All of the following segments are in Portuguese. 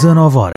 19 horas.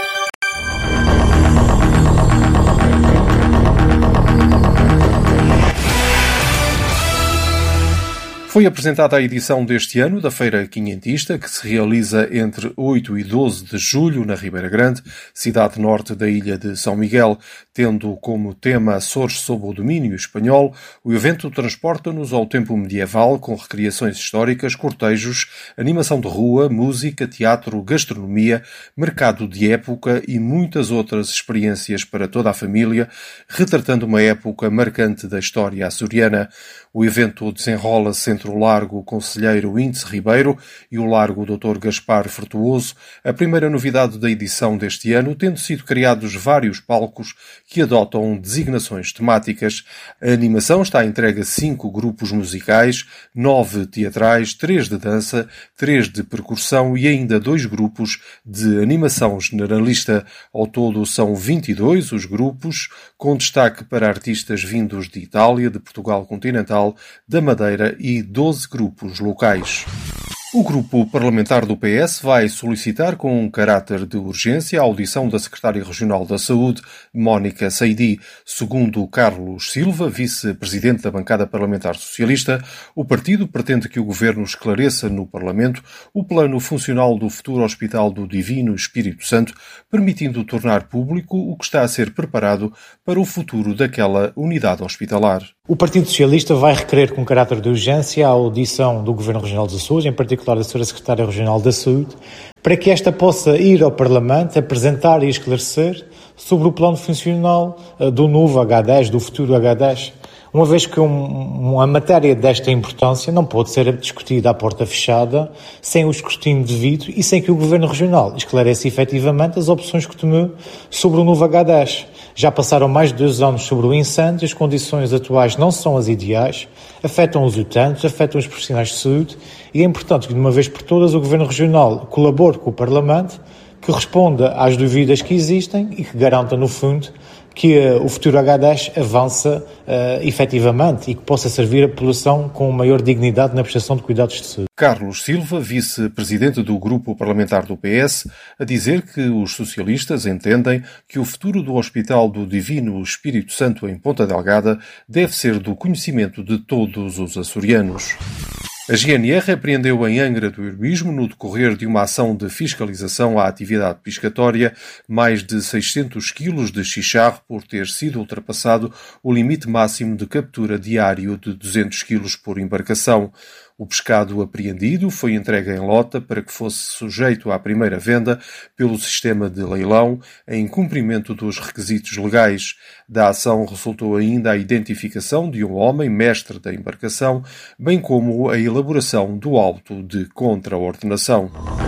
Foi apresentada a edição deste ano da Feira Quinhentista, que se realiza entre 8 e 12 de julho na Ribeira Grande, cidade norte da ilha de São Miguel. Tendo como tema Açores sob o domínio espanhol, o evento transporta-nos ao tempo medieval com recriações históricas, cortejos, animação de rua, música, teatro, gastronomia, mercado de época e muitas outras experiências para toda a família, retratando uma época marcante da história açoriana. O evento desenrola-se entre o Largo Conselheiro Índice Ribeiro e o Largo Dr. Gaspar Frutuoso, a primeira novidade da edição deste ano, tendo sido criados vários palcos que adotam designações temáticas. A animação está entregue a 5 grupos musicais, 9 teatrais, 3 de dança, 3 de percussão e ainda 2 grupos de animação generalista. Ao todo são 22 os grupos, com destaque para artistas vindos de Itália, de Portugal continental, da Madeira e 12 grupos locais. O grupo parlamentar do PS vai solicitar com um caráter de urgência a audição da secretária regional da Saúde, Mónica Saidi. Segundo Carlos Silva, vice-presidente da bancada parlamentar socialista, o partido pretende que o governo esclareça no Parlamento o plano funcional do futuro Hospital do Divino Espírito Santo, permitindo tornar público o que está a ser preparado para o futuro daquela unidade hospitalar. O Partido Socialista vai requerer com caráter de urgência a audição do Governo Regional dos Açores, em particular da Sra. Secretária Regional da Saúde, para que esta possa ir ao Parlamento apresentar e esclarecer sobre o plano funcional do novo H10, do futuro H10, uma vez que uma matéria desta importância não pode ser discutida à porta fechada, sem o escrutínio devido e sem que o Governo Regional esclareça efetivamente as opções que tomou sobre o novo H10. Já passaram mais de 2 anos sobre o incêndio, as condições atuais não são as ideais, afetam os utentes, afetam os profissionais de saúde e é importante que de uma vez por todas o Governo Regional colabore com o Parlamento, que responda às dúvidas que existem e que garanta no fundo que o futuro H10 avança efetivamente e que possa servir a população com maior dignidade na prestação de cuidados de saúde. Carlos Silva, vice-presidente do grupo parlamentar do PS, a dizer que os socialistas entendem que o futuro do Hospital do Divino Espírito Santo em Ponta Delgada deve ser do conhecimento de todos os açorianos. A GNR apreendeu em Angra do Heroísmo, no decorrer de uma ação de fiscalização à atividade pescatória, mais de 600 quilos de chicharro por ter sido ultrapassado o limite máximo de captura diário de 200 quilos por embarcação. O pescado apreendido foi entregue em lota para que fosse sujeito à primeira venda pelo sistema de leilão, em cumprimento dos requisitos legais. Da ação resultou ainda a identificação de um homem mestre da embarcação, bem como a elaboração do auto de contraordenação.